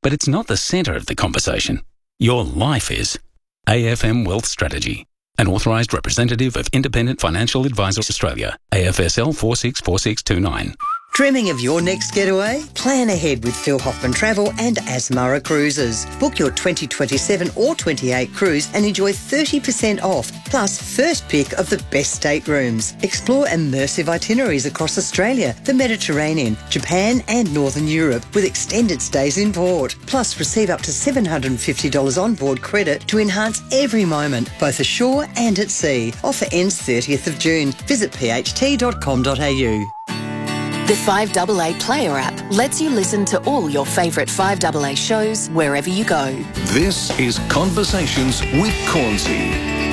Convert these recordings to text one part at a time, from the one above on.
but it's not the centre of the conversation. Your life is. AFM Wealth Strategy, an authorised representative of Independent Financial Advisors Australia, AFSL 464629. Dreaming of your next getaway? Plan ahead with Phil Hoffman Travel and Asmara Cruises. Book your 2027 or 28 cruise and enjoy 30% off, plus first pick of the best staterooms. Explore immersive itineraries across Australia, the Mediterranean, Japan and Northern Europe with extended stays in port. Plus receive up to $750 onboard credit to enhance every moment, both ashore and at sea. Offer ends 30th of June. Visit pht.com.au. The 5AA Player app lets you listen to all your favourite 5AA shows wherever you go. This is Conversations with Cornsey.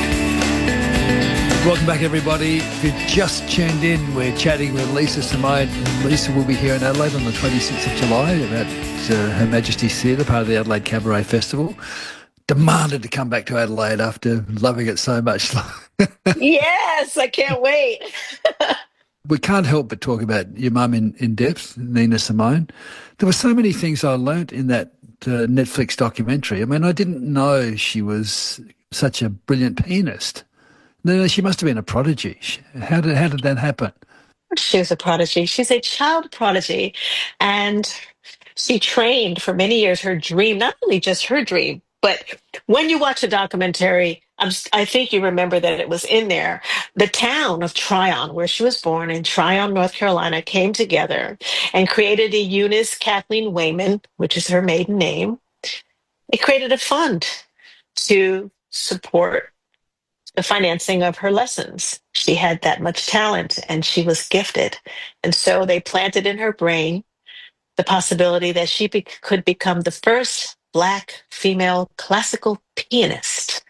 Welcome back, everybody. If you've just tuned in, we're chatting with Lisa Simone. And Lisa will be here in Adelaide on the 26th of July at Her Majesty's Theatre, part of the Adelaide Cabaret Festival. Demanded to come back to Adelaide after loving it so much. Yes, I can't wait. We can't help but talk about your mum in depth, Nina Simone. There were so many things I learnt in that Netflix documentary. I mean, I didn't know she was such a brilliant pianist. No, she must have been a prodigy. How did that happen? She was a prodigy. She's a child prodigy. And she trained for many years her dream, not only just her dream, but when you watch a documentary, I think you remember that it was in there. The town of Tryon, where she was born in Tryon, North Carolina, came together and created a Eunice Kathleen Wayman, which is her maiden name. They created a fund to support the financing of her lessons. She had that much talent and she was gifted. And so they planted in her brain the possibility that she could become the first Black female classical pianist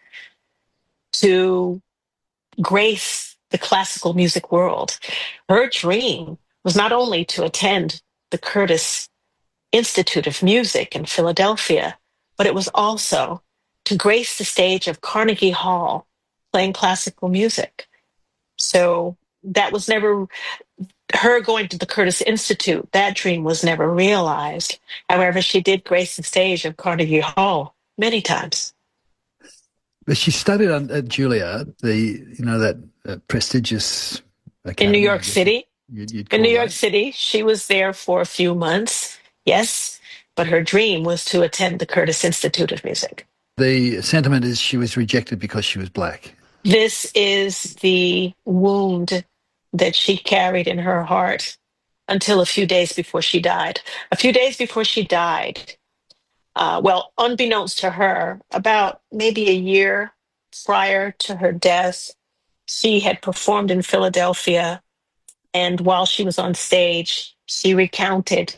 to grace the classical music world. Her dream was not only to attend the Curtis Institute of Music in Philadelphia, but it was also to grace the stage of Carnegie Hall playing classical music. So that was never her going to the Curtis Institute. That dream was never realized. However, she did grace the stage of Carnegie Hall many times. But she studied at Juilliard, that prestigious academy, in New York City. You'd In New York that. City, she was there for a few months, yes, but her dream was to attend the Curtis Institute of Music. The sentiment is she was rejected because she was Black. This is the wound that she carried in her heart until a few days before she died. A few days before she died, unbeknownst to her, about maybe a year prior to her death, she had performed in Philadelphia. And while she was on stage, she recounted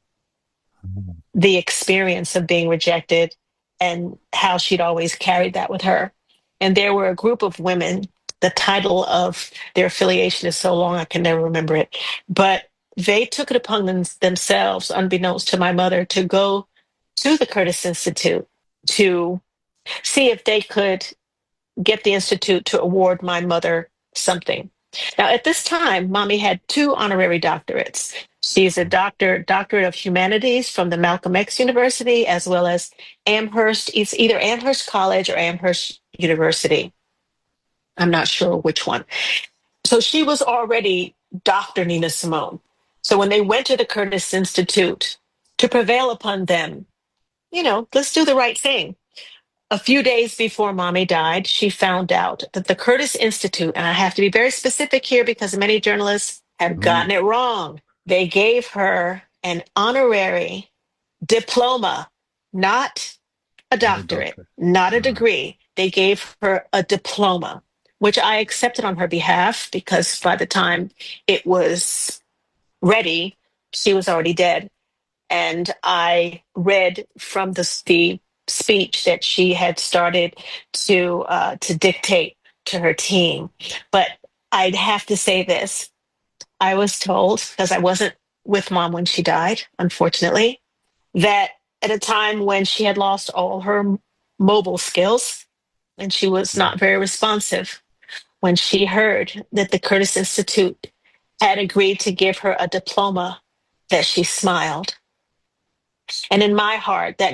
the experience of being rejected and how she'd always carried that with her. And there were a group of women. The title of their affiliation is so long I can never remember it. But they took it upon themselves, unbeknownst to my mother, to go to the Curtis Institute to see if they could get the Institute to award my mother something. Now, at this time, Mommy had 2 honorary doctorates. She's a doctorate of humanities from the Malcolm X University, as well as Amherst. It's either Amherst College or Amherst University. I'm not sure which one. So she was already Dr. Nina Simone. So when they went to the Curtis Institute to prevail upon them, let's do the right thing. A few days before Mommy died, she found out that the Curtis Institute, and I have to be very specific here because many journalists have gotten it wrong. They gave her an honorary diploma, not a doctorate, not a degree. They gave her a diploma, which I accepted on her behalf because by the time it was ready, she was already dead. And I read from the speech that she had started to dictate to her team. But I'd have to say this. I was told, because I wasn't with Mom when she died, unfortunately, that at a time when she had lost all her mobile skills and she was not very responsive, when she heard that the Curtis Institute had agreed to give her a diploma, that she smiled. And in my heart, that